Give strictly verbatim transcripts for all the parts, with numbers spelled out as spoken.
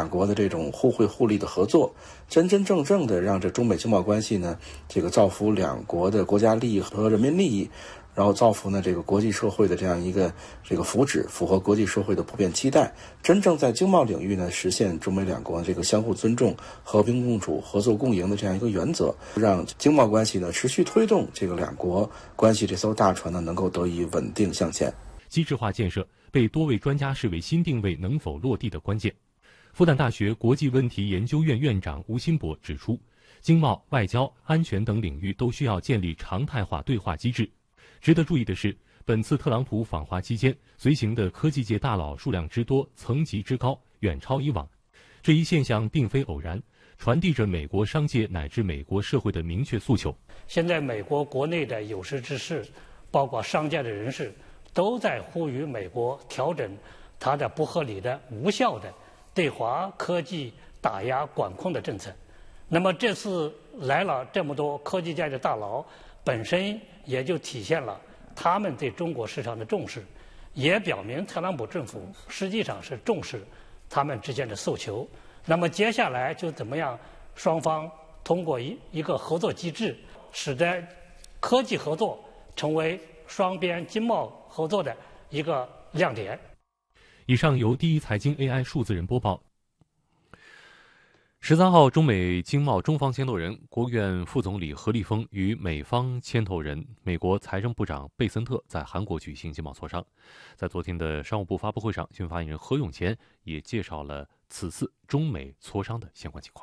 国的这种互惠互利的合作，真真正正的让这中美经贸关系呢，这个造福两国的国家利益和人民利益，然后造福呢这个国际社会的这样一个这个福祉，符合国际社会的普遍期待，真正在经贸领域呢实现中美两国这个相互尊重、和平共处、合作共赢的这样一个原则，让经贸关系呢持续推动这个两国关系这艘大船呢能够得以稳定向前。 机制化建设被多位专家视为新定位能否落地的关键。复旦大学国际问题研究院院长吴新博指出，经贸、外交、安全等领域都需要建立常态化对话机制。值得注意的是，本次特朗普访华期间随行的科技界大佬数量之多、层级之高，远超以往。这一现象并非偶然，传递着美国商界乃至美国社会的明确诉求。 现在美国国内的有识之士，包括商界的人士，都在呼吁美国调整它的不合理的、无效的对华科技打压管控的政策。那么这次来了这么多科技界的大佬，本身也就体现了他们对中国市场的重视，也表明特朗普政府实际上是重视他们之间的诉求。那么接下来就怎么样，双方通过一一个合作机制，使得科技合作成为双边经贸合作的一个亮点。 以上由第一财经 A I 数字人播报。十三号，中美经贸中方牵头人、国务院副总理何立峰与美方牵头人美国财政部长贝森特在韩国举行经贸磋商。在昨天的商务部发布会上，新闻发言人何永乾也介绍了此次中美磋商的相关情况。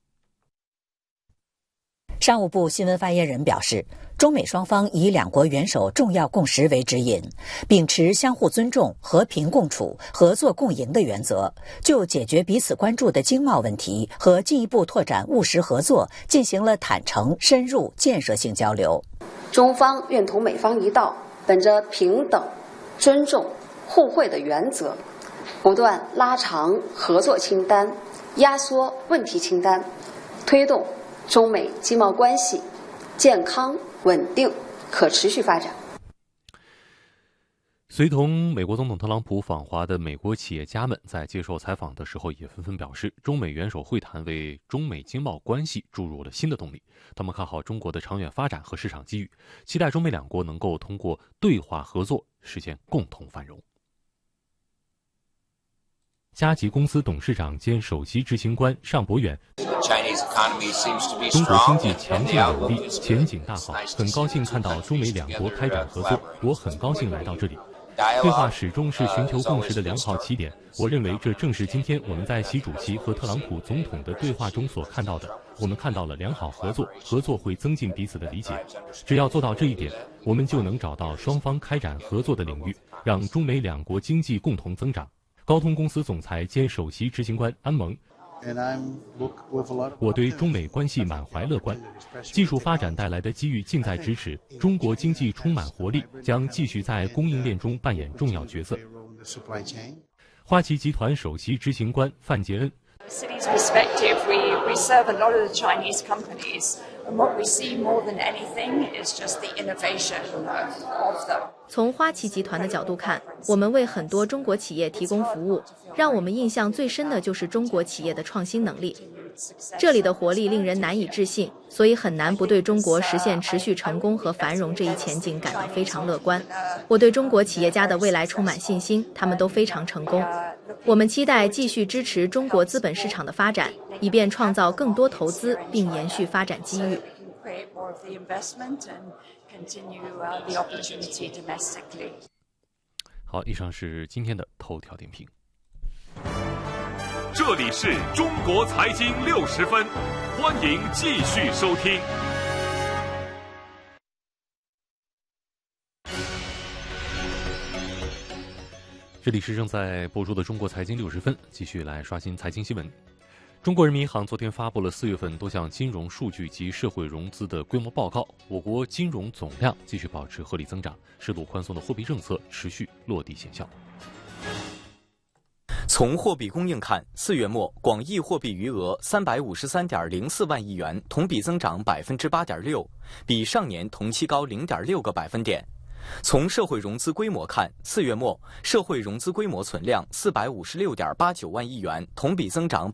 商务部新闻发言人表示，中美双方以两国元首重要共识为指引，秉持相互尊重、和平共处、合作共赢的原则，就解决彼此关注的经贸问题和进一步拓展务实合作进行了坦诚、深入、建设性交流。 中方愿同美方一道，本着平等、尊重、互惠的原则，不断拉长合作清单，压缩问题清单，推动中美经贸关系健康、稳定、可持续发展。 随同美国总统特朗普访华的美国企业家们在接受采访的时候也纷纷表示，中美元首会谈为中美经贸关系注入了新的动力。他们看好中国的长远发展和市场机遇，期待中美两国能够通过对话合作实现共同繁荣。嘉吉公司董事长兼首席执行官尚博远，中国经济强劲有力，前景大好，很高兴看到中美两国开展合作，我很高兴来到这里。对话始终是寻求共识的良好起点，我认为这正是今天我们在习主席和特朗普总统的对话中所看到的。我们看到了良好合作，合作会增进彼此的理解。只要做到这一点，我们就能找到双方开展合作的领域，让中美两国经济共同增长。高通公司总裁兼首席执行官安蒙，我对中美关系满怀乐观，技术发展带来的机遇近在咫尺，中国经济充满活力，将继续在供应链中扮演重要角色。花旗集团首席执行官范杰恩， 从花旗集团的角度看，我们为很多中国企业提供服务，让我们印象最深的就是中国企业的创新能力。这里的活力令人难以置信，所以很难不对中国实现持续成功和繁荣这一前景感到非常乐观。我对中国企业家的未来充满信心，他们都非常成功。我们期待继续支持中国资本市场的发展，以便创造更多投资并延续发展机遇。 好，以上是今天的头条点评。 这里是中国财经六十分，欢迎继续收听。 这里是正在播出的中国财经六十分，继续来刷新财经新闻。中国人民银行昨天发布了四月份多项金融数据及社会融资的规模报告，我国金融总量继续保持合理增长，适度宽松的货币政策持续落地见效。 从货币供应看，四月末广义货币余额三百五十三点零四万亿元，同比增长百分之八点六，比上年同期高零点六个百分点。从社会融资规模看，四月末社会融资规模存量四百五十六点八九万亿元，同比增长